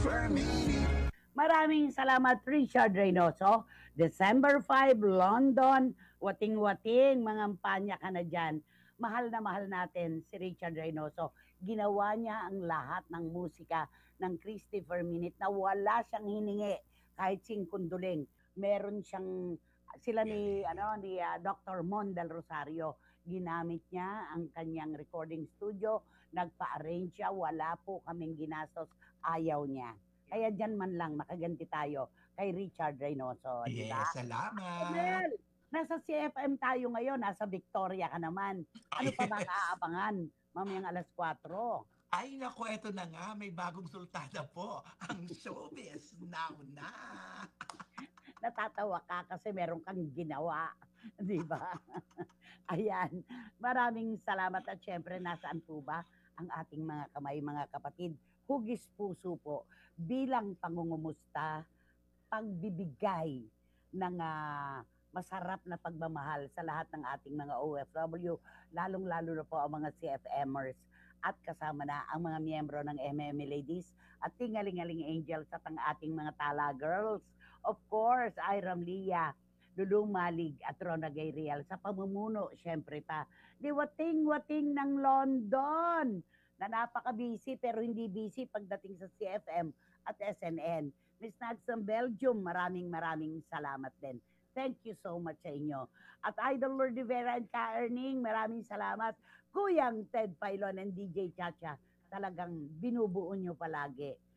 Maraming salamat, Richard Reynoso. December 5, London. Wating-wating, mga panya ka na dyan. Mahal na mahal natin si Richard Reynoso. Ginawa niya ang lahat ng musika ng Christopher Minute na wala siyang hiningi kahit singkunduling. Meron siyang sila ni Dr. Mon del Rosario. Ginamit niya ang kanyang recording studio, nagpa-arrange siya, wala po kaming ginastos, ayaw niya. Kaya dyan man lang makaganti tayo kay Richard Reynoso, di ba? Yes, salamat. Mel, nasa CFM tayo ngayon, nasa Victoria ka naman. Ano pa ba aabangan? Mamayang alas 4. Ay naku, eto na nga, may bagong sultana po, ang showbiz now na. Natatawa ka kasi meron kang ginawa, di ba? Ayan, maraming salamat at syempre nasaan po ba ang ating mga kamay, mga kapatid? Hugis puso po bilang pangungumusta, pagbibigay ng masarap na pagmamahal sa lahat ng ating mga OFW, lalong-lalo na po ang mga CFMers at kasama na ang mga miyembro ng MMA Ladies at Tingalingaling Angels at ang ating mga Tala Girls. Of course, Iram Lia, Lulu Malig at Rona Gabriel sa pamumuno, syempre pa, di wating-wating ng London na napaka-busy pero hindi busy pagdating sa CFM at SNN. Miss Nagsam Belgium, maraming salamat din. Thank you so much sa inyo. At Idol Lord Rivera and Ka Erning, maraming salamat. Kuyang Ted Pailon and DJ Chacha, talagang binubuo nyo palagi